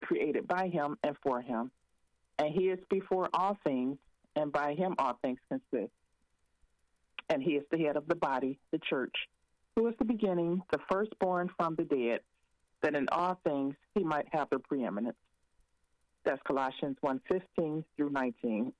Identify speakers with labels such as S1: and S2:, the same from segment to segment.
S1: created by him and for him. And he is before all things, and by him all things consist. And he is the head of the body, the church, who is the beginning, the firstborn from the dead, that in all things he might have the preeminence. That's Colossians 1:15 through 19.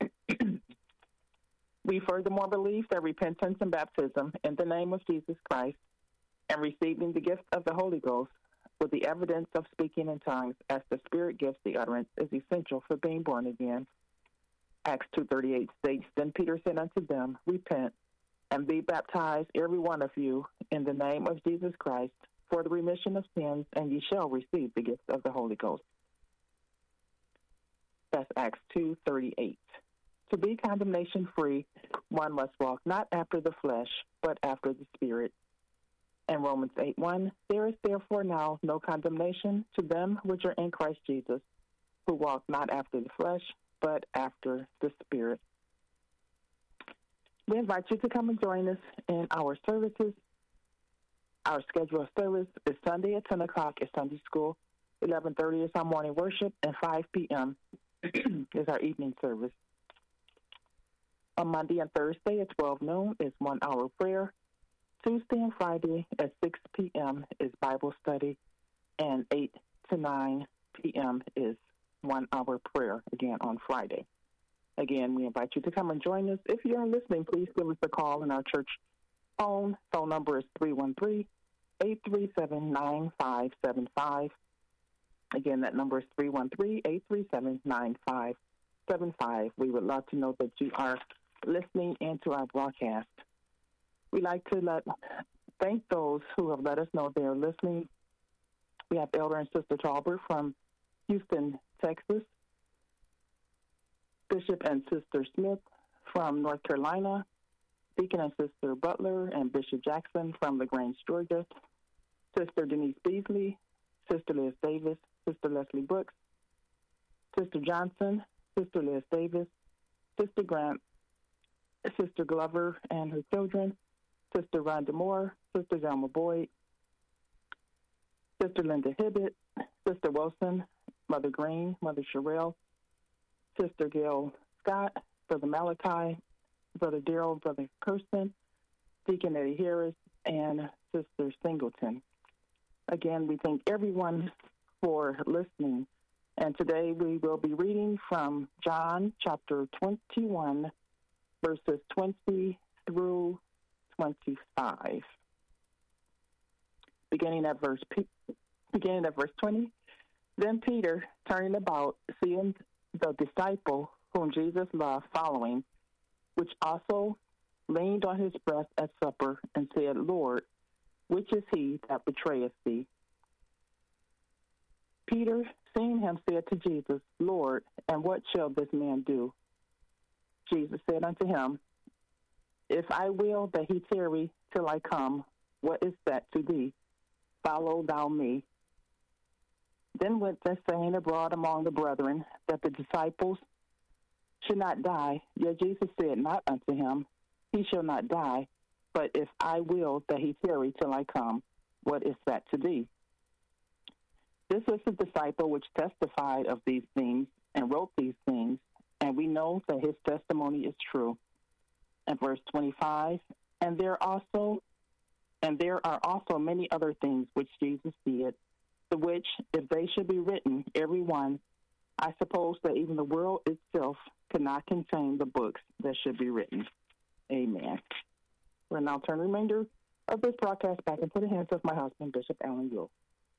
S1: We furthermore believe that repentance and baptism in the name of Jesus Christ and receiving the gift of the Holy Ghost with the evidence of speaking in tongues as the Spirit gives the utterance is essential for being born again. Acts 2:38 states, Then Peter said unto them, Repent, and be baptized every one of you in the name of Jesus Christ for the remission of sins, and ye shall receive the gift of the Holy Ghost. That's Acts 2:38. To be condemnation-free, one must walk not after the flesh, but after the Spirit. And Romans 8:1, There is therefore now no condemnation to them which are in Christ Jesus, who walk not after the flesh, but after the Spirit. We invite you to come and join us in our services. Our schedule of service is Sunday at 10 o'clock is Sunday school, 11:30 is our morning worship, and 5 p.m. is our evening service. On Monday and Thursday at 12 noon is 1 hour prayer. Tuesday and Friday at 6 p.m. is Bible study, and 8 to 9 p.m. is 1 hour prayer, again, on Friday. Again, we invite you to come and join us. If you're listening, please give us a call in our church phone. Phone number is 313-837-9575. Again, that number is 313-837-9575. We would love to know that you are listening into our broadcast. We'd like to thank those who have let us know they're listening. We have Elder and Sister Talbert from Houston, Texas. Bishop and Sister Smith from North Carolina. Deacon and Sister Butler and Bishop Jackson from LaGrange, Georgia. Sister Denise Beasley, Sister Liz Davis, Sister Leslie Brooks, Sister Johnson, Sister Liz Davis, Sister Grant, Sister Glover and her children, Sister Rhonda Moore, Sister Zelma Boyd, Sister Linda Hibbett, Sister Wilson, Mother Green, Mother Sherelle, Sister Gail Scott, Brother Malachi, Brother Darrell, Brother Kirsten, Deacon Eddie Harris, and Sister Singleton. Again, we thank everyone for listening. And today we will be reading from John chapter 21, verses 20 through 25. Beginning at verse 20. Then Peter, turning about, seeing the disciple whom Jesus loved following, which also leaned on his breast at supper, and said, Lord, which is he that betrayeth thee? Peter, seeing him, said to Jesus, Lord, and what shall this man do? Jesus said unto him, If I will that he tarry till I come, what is that to thee? Follow thou me. Then went the saying abroad among the brethren, that the disciples should not die. Yet Jesus said not unto him, He shall not die, but if I will that he tarry till I come, what is that to thee? This is the disciple which testified of these things and wrote these things, and we know that his testimony is true. And verse 25, and there are also many other things which Jesus did, the which, if they should be written, every one, I suppose that even the world itself could not contain the books that should be written. Amen. We'll now turn the remainder of this broadcast back into the hands of my husband, Bishop Allen Yule.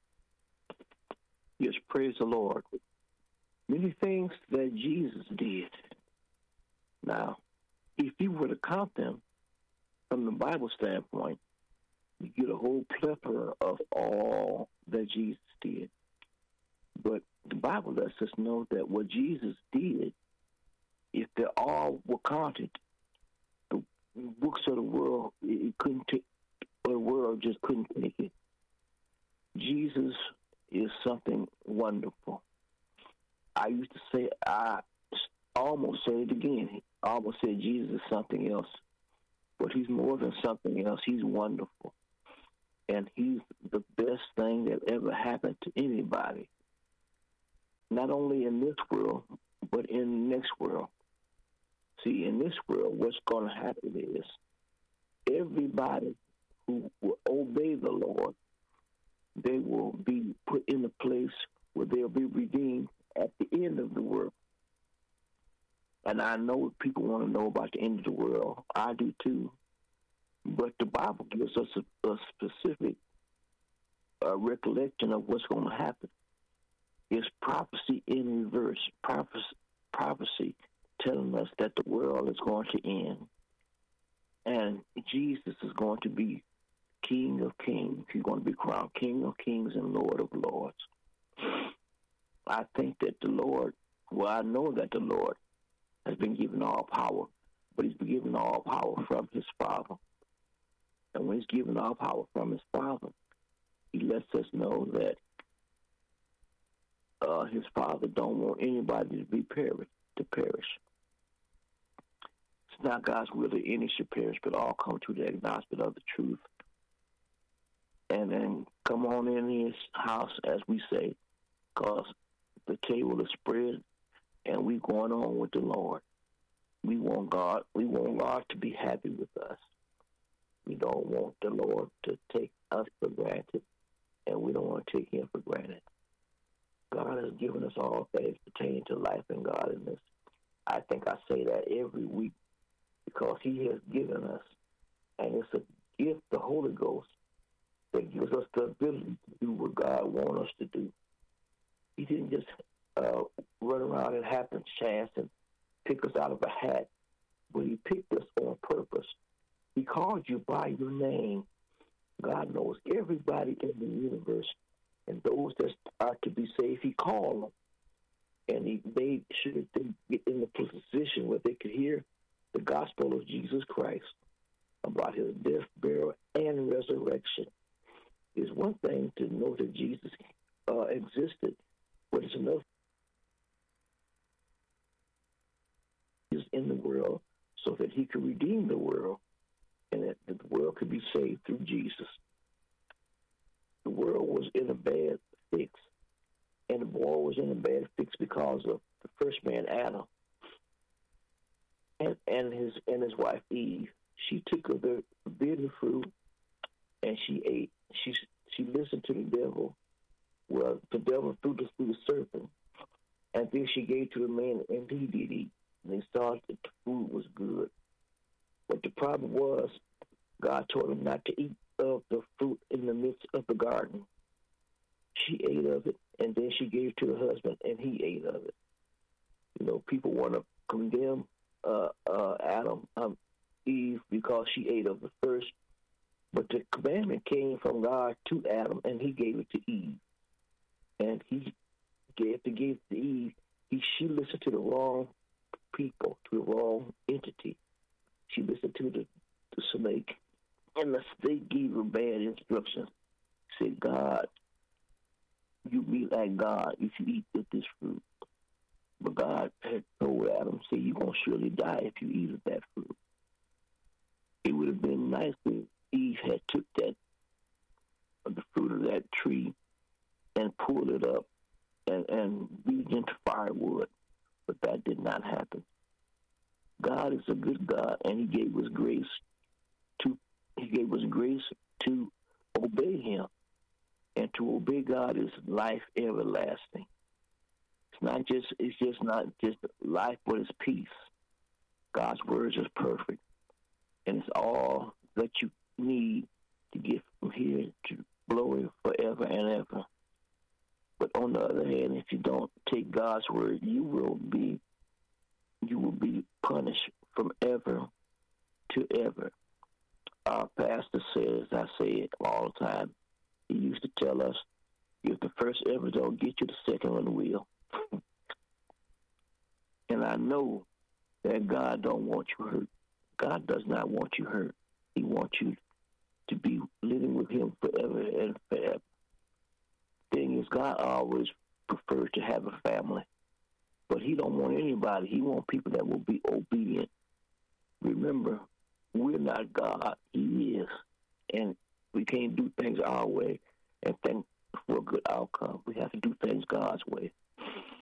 S2: Yes, praise the Lord. Many things that Jesus did. Now, if you were to count them from the Bible standpoint, you get a whole plethora of all that Jesus did. But the Bible lets us know that what Jesus did, if they all were counted, the books of the world, it couldn't take, or the world just couldn't take it. Jesus is something wonderful. I used to say, I almost said it again. I almost said Jesus is something else. But he's more than something else. He's wonderful. And he's the best thing that ever happened to anybody. not only in this world, but in the next world. See, in this world, what's going to happen is everybody who will obey the Lord, they will be put in a place where they'll be redeemed at the end of the world. And I know people want to know about the end of the world. I do too. But the Bible gives us a specific recollection of what's going to happen. It's prophecy in reverse. Prophecy telling us that the world is going to end. And Jesus is going to be King of Kings. He's going to be crowned King of Kings and Lord of Lords. I think that the Lord, I know that the Lord has been given all power, but he's been given all power from his Father. And when he's given all power from his Father, he lets us know that his Father don't want anybody to perish. It's not God's will that any should perish, but all come to the acknowledgement of the truth. And then come on in his house, as we say, because the table is spread, and we going on with the Lord. We want God to be happy with us. We don't want the Lord to take us for granted, and we don't want to take him for granted. God has given us all things pertaining to life and godliness. I think I say that every week because he has given us, and it's a gift, the Holy Ghost, that gives us the ability to do what God wants us to do. He didn't just run around and happen chance and pick us out of a hat, but he picked us on purpose. He called you by your name. God knows everybody in the universe, and those that are to be saved, he called them. And they should get in the position where they could hear the gospel of Jesus Christ about his death, burial, and resurrection. It's one thing to know that Jesus existed, but it's another in the world so that he could redeem the world and that the world could be saved through Jesus. The world was in a bad fix, and the boy was in a bad fix because of the first man, Adam, and his wife, Eve. She took of the forbidden fruit, and she ate. She listened to the devil. Well, the devil threw the serpent, and then she gave to the man, and he did eat. And they saw that the food was good. But the problem was, God told him not to eat of the fruit in the midst of the garden. She ate of it, and then she gave it to her husband, and he ate of it. You know, people want to condemn Eve, because she ate of the first. But the commandment came from God to Adam, and he gave it to Eve. And he gave it to Eve. She listened to the wrong people, to the wrong entity. She listened to the snake, and the snake gave her bad instructions. Said, God, you be like God if you eat of this fruit. But God had told Adam, say, you're going to surely die if you eat of that fruit. It would have been nice if Eve had took the fruit of that tree and pulled it up and beat it into firewood. But that did not happen. God is a good God, and he gave us grace to obey him. And to obey God is life everlasting. It's just not just life, but it's peace. God's words is perfect. And it's all that you need to get from here to glory forever and ever. But on the other hand, if you don't take God's word, you will be punished from ever to ever. Our pastor says, I say it all the time, he used to tell us, if the first ever don't get you, the second one will. And I know that God don't want you hurt. God does not want you hurt. He wants you to be living with him forever and forever. Thing is, God always prefers to have a family, but he don't want anybody. He wants people that will be obedient. Remember, we're not God. He is. And we can't do things our way and think for a good outcome. We have to do things God's way.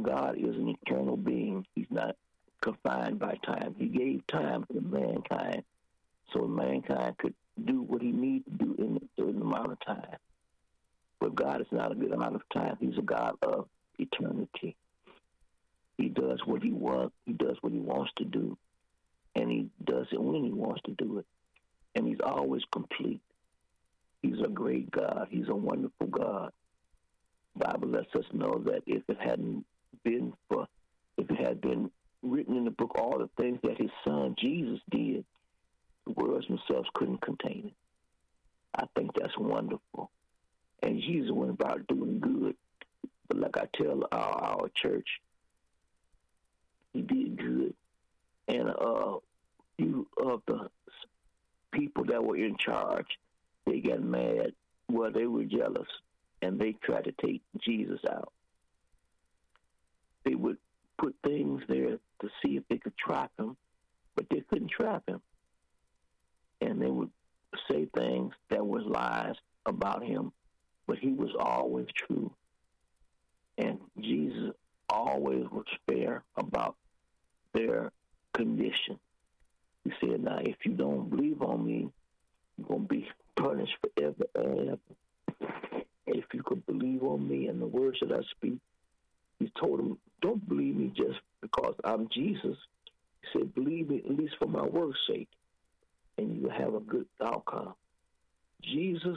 S2: God is an eternal being. He's not confined by time. He gave time to mankind so mankind could do what he needs to do in a certain amount of time. But God is not a good amount of time. He's a God of eternity. He does what he wants. He does what he wants to do. And he does it when he wants to do it. And he's always complete. He's a great God. He's a wonderful God. The Bible lets us know that if it had been written in the book all the things that his son Jesus did, the words themselves couldn't contain it. I think that's wonderful. And Jesus went about doing good. But like I tell our church, he did good. And a few of the people that were in charge, they got mad. Well, they were jealous, and they tried to take Jesus out. They would put things there to see if they could trap him, but they couldn't trap him. And they would say things that were lies about him, but he was always true. And Jesus always was fair about their condition. He said, now, if you don't believe on me, you're going to be punished forever and ever. If you could believe on me and the words that I speak, he told them, don't believe me just because I'm Jesus. He said, believe me at least for my word's sake, and you have a good outcome. Jesus,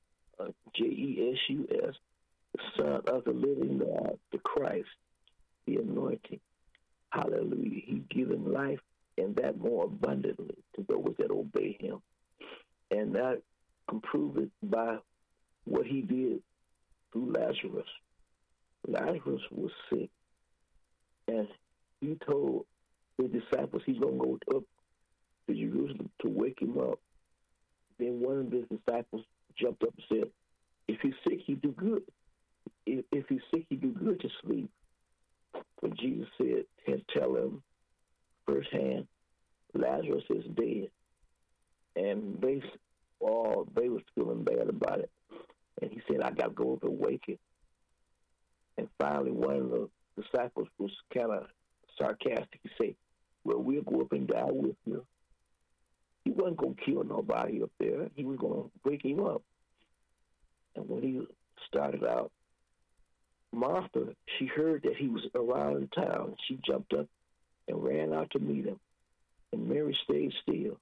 S2: Jesus, the Son of the living God, the Christ, the anointing. Hallelujah. He's given life, and that more abundantly to those that obey him. And that can prove it by what he did through Lazarus. Lazarus was sick, and he told his disciples he's going to go up to Jerusalem to wake him up. Then one of his disciples jumped up and said, if he's sick, he do good. If he's sick, he do good to sleep. But Jesus said, and tell him firsthand, Lazarus is dead. And they was feeling bad about it. And he said, I got to go over and wake him. And finally, one of the disciples was kind of sarcastic. He said, well, we'll go up and die with you. He wasn't going to kill nobody up there. He was going to wake him up. And when he started out, Martha, she heard that he was around town. She jumped up and ran out to meet him. And Mary stayed still.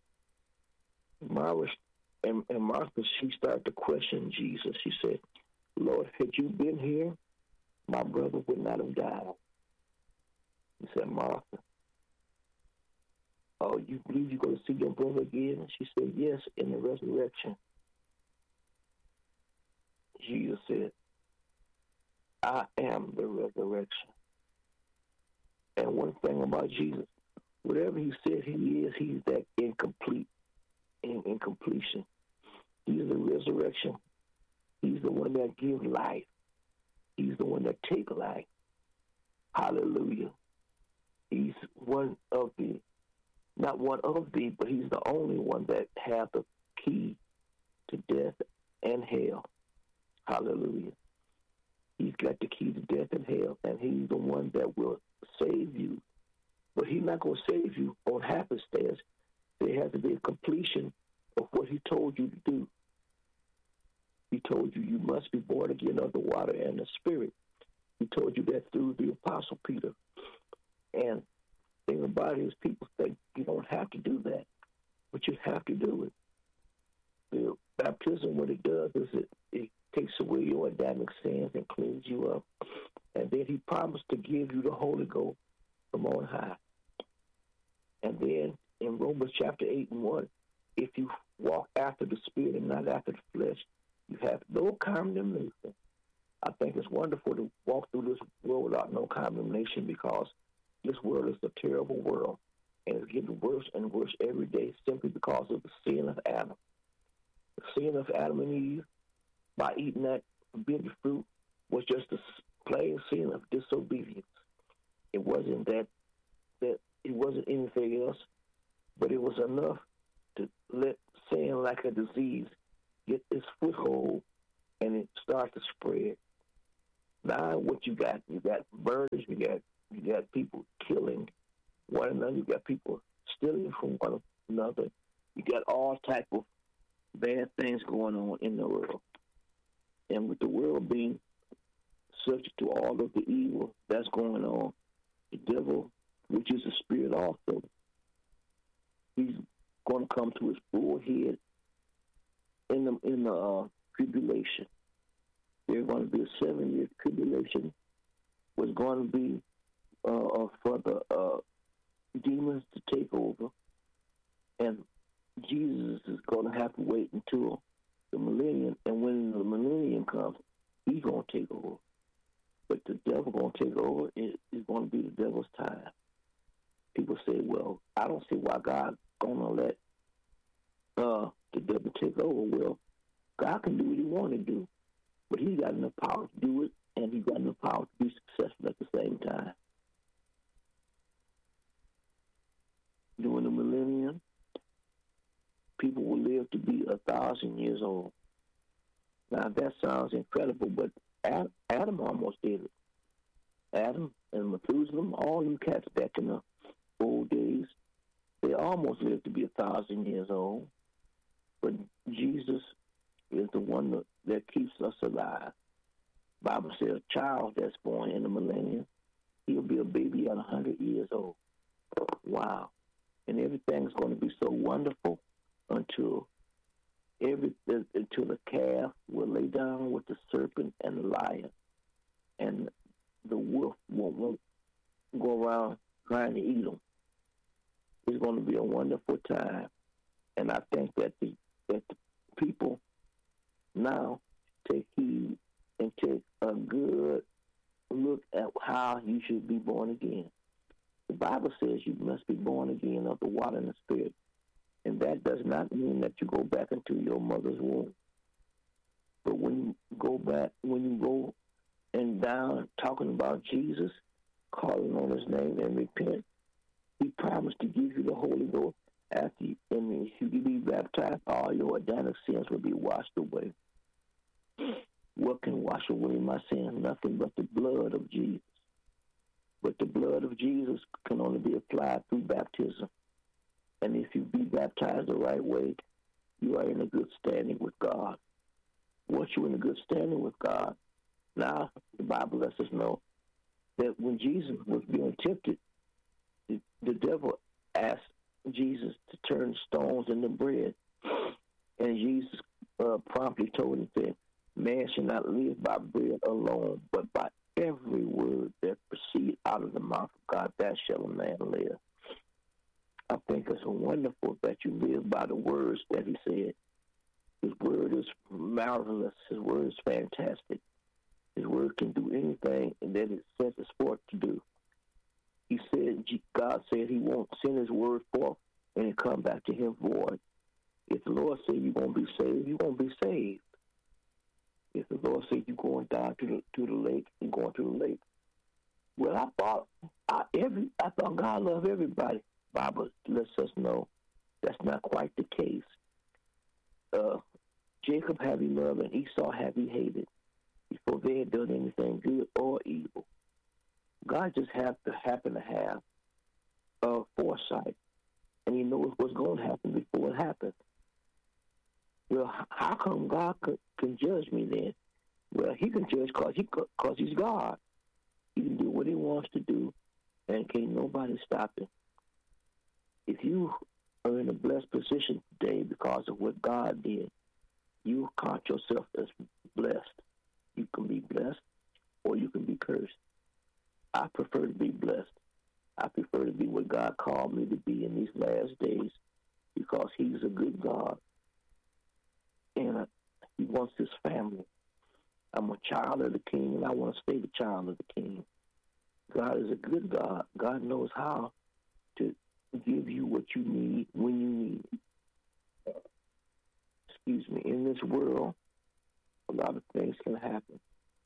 S2: And Martha, she started to question Jesus. She said, Lord, had you been here, my brother would not have died. He said, Martha, oh, you believe you're going to see your brother again? And she said, yes, in the resurrection. Jesus said, I am the resurrection. And one thing about Jesus, whatever he said he is, he's that incomplete, in completion. He's the resurrection. He's the one that gives life. He's the one that takes life. Hallelujah. He's one of the, not one of the, but he's the only one that has the key to death and hell. Hallelujah. He's got the key to death and hell, and he's the one that will save you. But he's not going to save you on happenstance. There has to be a completion of what he told you to do. He told you you must be born again of the water and the Spirit. He told you that through the Apostle Peter. And the thing about it is people think you don't have to do that, but you have to do it. The baptism, what it does is it takes away your Adamic sins and cleans you up. And then he promised to give you the Holy Ghost from on high. And then in Romans chapter 8:1, if you walk after the Spirit and not after the flesh, you have no condemnation. I think it's wonderful to walk through this world without no condemnation, because this world is a terrible world. And it's getting worse and worse every day simply because of the sin of Adam. The sin of Adam and Eve, by eating that forbidden fruit, was just a plain sin of disobedience. It wasn't that it wasn't anything else, but it was enough to let sin, like a disease, get its foothold and it starts to spread. Now what you got murders, you got people killing one another, you got people stealing from one another, you got all type of bad things going on in the world. And with the world being subject to all of the evil that's going on, the devil, which is a spirit also, he's going to come to his full head in the tribulation. There's going to be a 7-year tribulation. Was going to be for the demons to take over, and Jesus is going to have to wait until the millennium. And when the millennium comes, he's going to take over. But the devil going to take over. It's going to be the devil's time. People say, "Well, I don't see why God's going to let the devil take over." Well, God can do what he wants to do, but he's got enough power to do it, and he's got enough power to be successful at the same time. During the millennium, people will live to be 1,000 years old. Now, that sounds incredible, but Adam almost did it. Adam and Methuselah, all them cats back in the old days, they almost lived to be 1,000 years old. But Jesus is the one that keeps us alive. The Bible says a child that's born in the millennium, he'll be a baby at 100 years old. Wow. And everything's going to be so wonderful until the calf will lay down with the serpent and the lion, and the wolf won't go around trying to eat them. It's going to be a wonderful time, and I think that the people now take heed and take a good look at how you should be born again. The Bible says you must be born again of the water and the Spirit. And that does not mean that you go back into your mother's womb. But when you go and down talking about Jesus, calling on his name and repent, he promised to give you the Holy Ghost after you, and if you be baptized, all your Adamic sins will be washed away. What can wash away my sins? Nothing but the blood of Jesus. But the blood of Jesus can only be applied through baptism. And if you be baptized the right way, you are in a good standing with God. Once you're in a good standing with God, now the Bible lets us know that when Jesus was being tempted, the devil asked Jesus to turn stones into bread. And Jesus promptly told him, said, "Man shall not live by bread alone, but by every word that proceeds out of the mouth of God, that shall a man live." I think it's wonderful that you live by the words that he said. His word is marvelous. His word is fantastic. His word can do anything that it sets us forth to do. He said, God said he won't send his word forth and it come back to him void. If the Lord said you're going to be saved, you're going to be saved. If the Lord said you're going down to the lake, you're going to the lake. Well, I thought God loved everybody. Bible lets us know that's not quite the case. Jacob have he loved and Esau have he hated before they had done anything good or evil. God just happen to have foresight, and he knows what's going to happen before it happens. Well, how come God can judge me then? Well, he can judge because he's God. He can do what he wants to do, and can't nobody stop him. If you are in a blessed position today because of what God did, you count yourself as blessed. You can be blessed or you can be cursed. I prefer to be blessed. I prefer to be what God called me to be in these last days because he's a good God. And he wants his family. I'm a child of the King, and I want to stay the child of the King. God is a good God. God knows how to give you what you need when you need it. Excuse me. In this world, a lot of things can happen.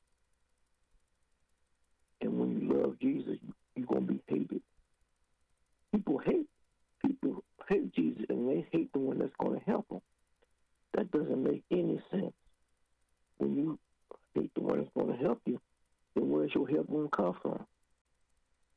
S2: And when you love Jesus, you're going to be hated. People hate Jesus, and they hate the one that's going to help them. That doesn't make any sense. When you hate the one that's going to help you, then where's your help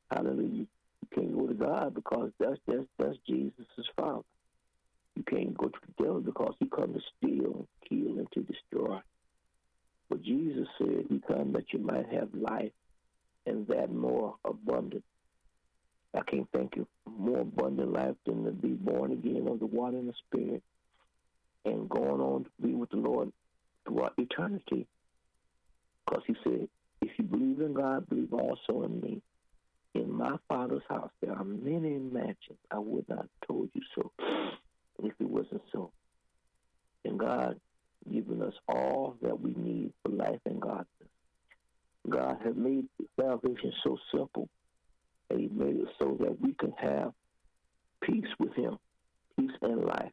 S2: Hallelujah. You can't go to God because that's Jesus' Father. You can't go to the devil because he comes to steal, kill, and to destroy. But Jesus said he come that you might have life and that more abundant. I can't think of more abundant life than to be born again of the water and the Spirit and going on to be with the Lord throughout eternity. Because he said, if you believe in God, believe also in me. In my Father's house there are many mansions. I would not have told you so if it wasn't so. And God given us all that we need for life and godliness. God has made salvation so simple, and he made it so that we can have peace with him, peace and life.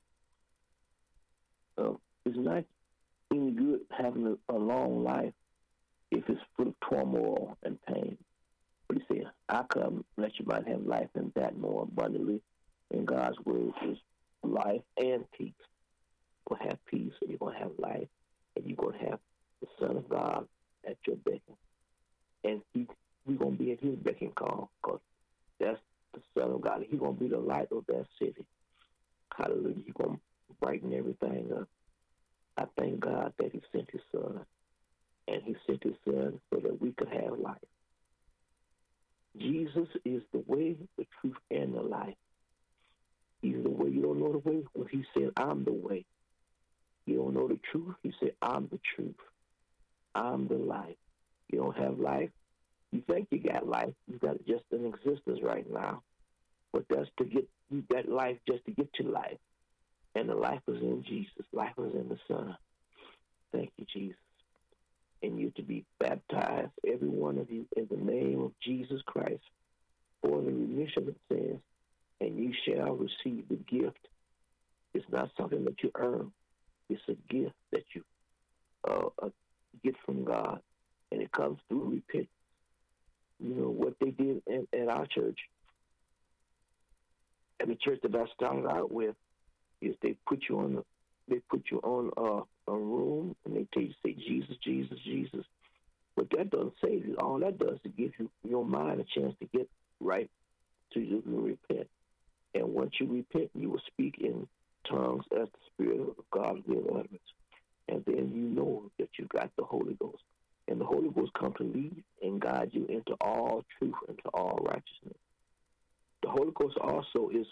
S2: It's not any good having a long life if it's full of turmoil and pain. But he said, I come that you might have life and that more abundantly. And God's word is life and peace. You're going to have peace, and you're going to have life, and you're going to have the Son of God at your beck. And we're going to be at his beck and call, because that's the Son of God. He's going to be the light of that city. Hallelujah. He's going to brighten everything up. I thank God that he sent his Son, and he sent his Son so that we could have life. Jesus is the way, the truth, and the life. He's the way. You don't know the way? When he said, I'm the way. You don't know the truth? He said, I'm the truth. I'm the life. You don't have life? You think you got life. You got just an existence right now. But that's to get, you got life just to get to life. And the life is in Jesus. Life is in the Son. Thank you, Jesus. And you to be baptized, every one of you, in the name of Jesus Christ for the remission of sins, and you shall receive the gift. It's not something that you earn. It's a gift that you get from God, and it comes through repentance. You know, what they did at our church, at the church that I started out with, is they put you on a room, and they tell you to say Jesus, Jesus, Jesus. But that doesn't save you. All that does is give you your mind a chance to get right, so you can repent. And once you repent, you will speak in tongues as the Spirit of God gives utterance. And then you know that you got the Holy Ghost. And the Holy Ghost comes to lead and guide you into all truth, into all righteousness. The Holy Ghost also is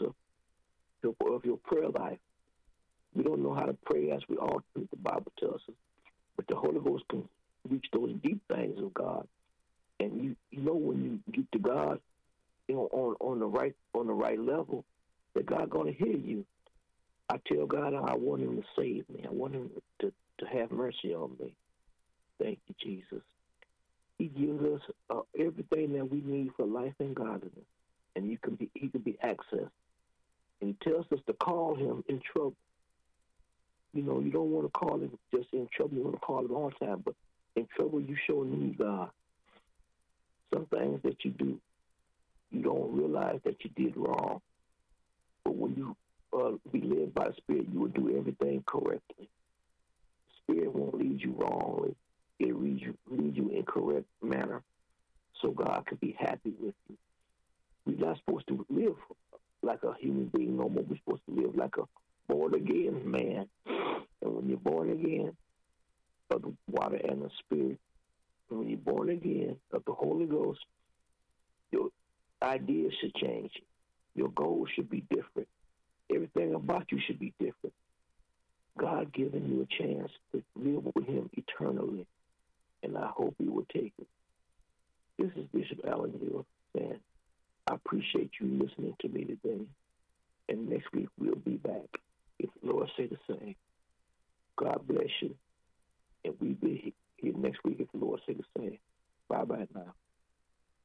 S2: of your prayer life. We don't know how to pray as we ought to, the Bible tells us. But the Holy Ghost can reach those deep things of God. And you know when you get to God, you know, on the right level, that God gonna hear you. I tell God I want him to save me. I want him to have mercy on me. Thank you, Jesus. He gives us everything that we need for life and godliness. And he can be accessed. And he tells us to call him in trouble. You know, you don't want to call him just in trouble. You want to call him all the time. But in trouble, you sure need God. Some things that you do, you don't realize that you did wrong. But when you be led by the Spirit, you will do everything correctly. The Spirit won't lead you wrongly. It lead you in correct manner, so God can be happy with you. We're not supposed to live like a human being no more. We're supposed to live like a born-again man. And when you're born again of the water and the Spirit, and when you're born again of the Holy Ghost, your ideas should change. Your goals should be different. Everything about you should be different. God giving you a chance to live with him eternally, and I hope you will take it. This is Bishop Allen Hill saying, I appreciate you listening to me today, and next week we'll be back, if the Lord say the same. God bless you, and we'll be here next week if the Lord say the same. Bye-bye now.